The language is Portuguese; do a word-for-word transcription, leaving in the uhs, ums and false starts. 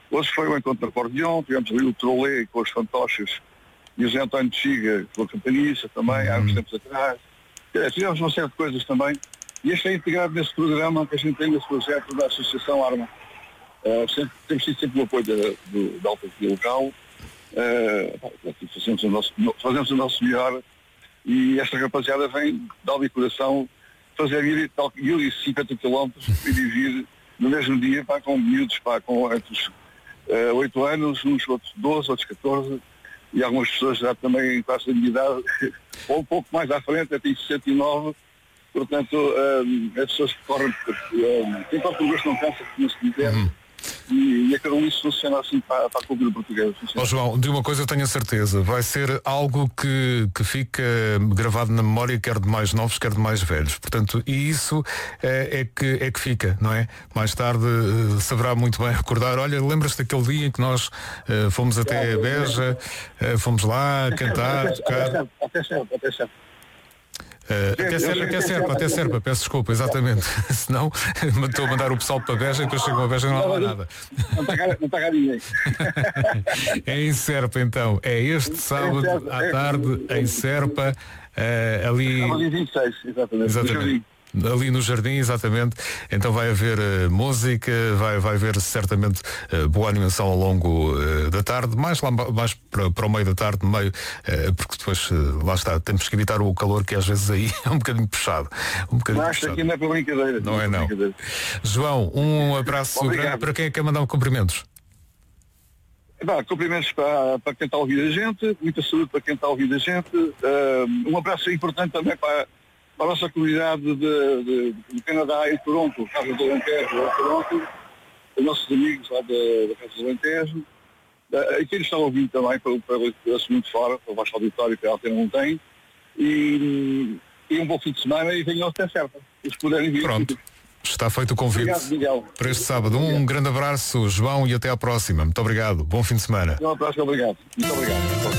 Hoje foi o encontro de acordeão, tivemos ali o trolê com os fantoches e o Zé António de Chiga com a campanista também, há uns tempos atrás. É, tivemos uma série de coisas também. E este é integrado nesse programa que a gente tem nesse projeto da Associação Arma. Uh, sempre, temos tido sempre o apoio da, do, da autarquia local. Uh, fazemos, o nosso, fazemos o nosso melhor e esta rapaziada vem de alma e coração fazer ir e cinquenta quilómetros e vir no mesmo dia pá, com miúdos pá, com entre os uh, oito anos, uns outros doze, outros catorze e algumas pessoas já também quase da minha idade ou um pouco mais à frente, até sessenta e nove. Portanto, um, as pessoas que correm, um, quem corre por gosto não cansa, como se quiser, uhum. e, e a Carolice funciona assim para, para a cultura portuguesa. Ó João, de uma coisa eu tenho a certeza, vai ser algo que, que fica gravado na memória, quer de mais novos, quer de mais velhos. Portanto, e isso é, é, que, é que fica, não é? Mais tarde uh, saberá muito bem recordar, olha, lembras-te daquele dia em que nós uh, fomos até Beja, uh, fomos lá cantar, até, tocar... Até certo, até certo, até certo. Uh, até Serpa, até Serpa, até Serpa, peço desculpa, exatamente. Senão estou a mandar o pessoal para Beja e depois chegam a Beja e não há lá nada. Não está cá, não está cá ninguém. É em Serpa então, é este sábado à tarde em Serpa, uh, ali. Sábado vinte e seis, exatamente. Exatamente. Ali no Jardim, exatamente. Então vai haver uh, música, vai, vai haver certamente uh, boa animação ao longo uh, da tarde, mais lá mais para, para o meio da tarde, meio, uh, porque depois uh, lá está, temos que evitar o calor que às vezes aí é um bocadinho puxado. Um bocadinho não, puxado. Aqui não é para brincadeira. Não é não. João, um abraço grande para quem é que mandar cumprimentos. Bah, cumprimentos para, para quem está a ouvir a gente, muita saúde para quem está a ouvir a gente, uh, um abraço importante também para para a nossa comunidade de, de, de Canadá e Toronto, Casa do Alentejo, lá Toronto, os nossos amigos lá da, da Casa do Alentejo, e quem está a ouvir também para, para, para esse mundo fora, para o Baixo Auditório, que a Altena não tem, e, e um bom fim de semana e venham até certa, se puderem vir. Pronto, está feito o convite. Obrigado, Miguel. Para este sábado. Um obrigado. Grande abraço, João, e até à próxima. Muito obrigado. Bom fim de semana. Um abraço, obrigado. Muito obrigado.